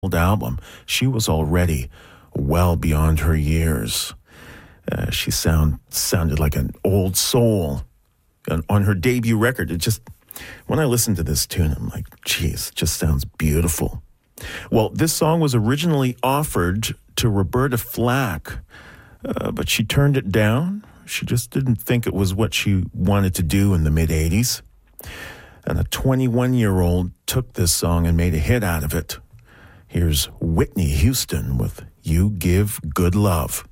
album, she was already well beyond her years. She sounded like an old soul. On her debut record, when I listen to this tune, I'm like, geez, it just sounds beautiful. Well, this song was originally offered to Roberta Flack, but she turned it down. She just didn't think it was what she wanted to do in the mid-'80s. And a 21-year-old took this song and made a hit out of it. Here's Whitney Houston with You Give Good Love.